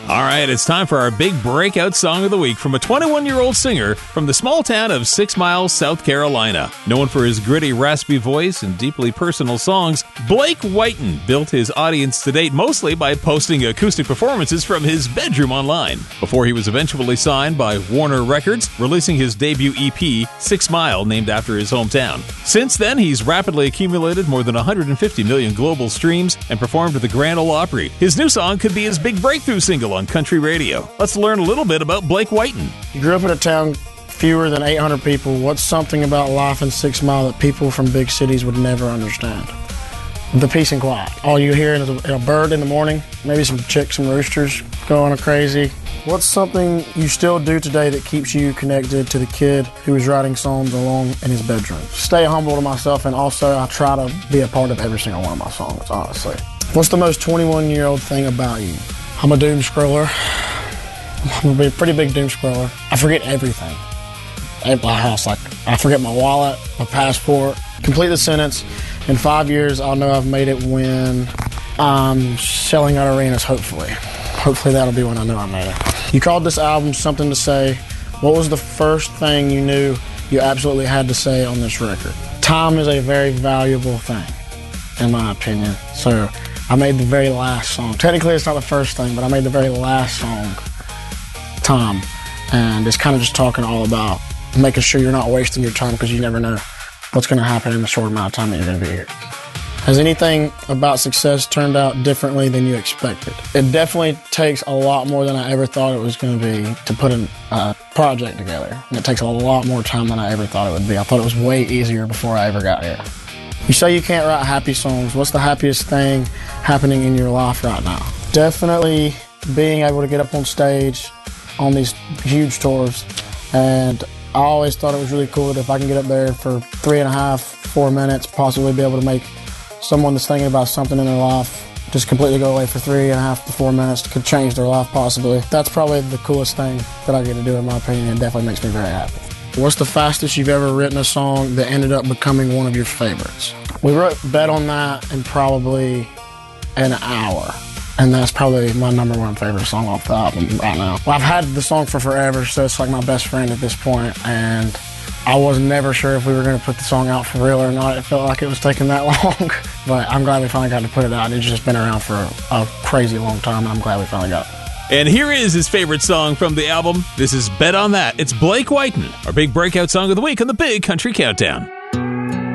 All right, it's time for our big breakout song of the week from a 21-year-old singer from the small town of 6 Miles, South Carolina. Known for his gritty, raspy voice and deeply personal songs, Blake Whiten built his audience to date mostly by posting acoustic performances from his bedroom online, before he was eventually signed by Warner Records, releasing his debut EP, 6 Mile, named after his hometown. Since then, he's rapidly accumulated more than 150 million global streams and performed at the Grand Ole Opry. His new song could be his big breakthrough single on country radio. Let's learn a little bit about Blake Whiten. You grew up in a town fewer than 800 people. What's something about life in 6 Mile that people from big cities would never understand? The peace and quiet. All you hear is a bird in the morning, maybe some chicks, some roosters going crazy. What's something you still do today that keeps you connected to the kid who is writing songs alone in his bedroom? Stay humble to myself, and also I try to be a part of every single one of my songs, honestly. What's the most 21-year-old thing about you? I'm a doom scroller. I'm a pretty big doom scroller. I forget everything at my house. Like, I forget my wallet, my passport. Complete the sentence. In 5 years, I'll know I've made it when I'm selling out arenas, hopefully. Hopefully that'll be when I know I made it. You called this album Something to Say. What was the first thing you knew you absolutely had to say on this record? Time is a very valuable thing, in my opinion. So I made the very last song. Technically, it's not the first thing, but I made the very last song, Time. And it's kind of just talking all about making sure you're not wasting your time, because you never know what's going to happen in the short amount of time that you're going to be here. Has anything about success turned out differently than you expected? It definitely takes a lot more than I ever thought it was going to be to put a project together. And it takes a lot more time than I ever thought it would be. I thought it was way easier before I ever got here. You say you can't write happy songs. What's the happiest thing happening in your life right now? Definitely being able to get up on stage on these huge tours. And I always thought it was really cool that if I can get up there for 3.5, 4 minutes, possibly be able to make someone that's thinking about something in their life just completely go away for 3.5 to 4 minutes, could change their life possibly. That's probably the coolest thing that I get to do, in my opinion. It definitely makes me very happy. What's the fastest you've ever written a song that ended up becoming one of your favorites? We wrote Bet on That in probably an hour. And that's probably my number one favorite song off the album right now. Well, I've had the song for forever, so it's like my best friend at this point. And I was never sure if we were going to put the song out for real or not. It felt like it was taking that long. But I'm glad we finally got to put it out. It's just been around for a crazy long time, and I'm glad we finally got it. And here is his favorite song from the album. This is Bet on That. It's Blake Whiten, our big breakout song of the week on the Big Country Countdown.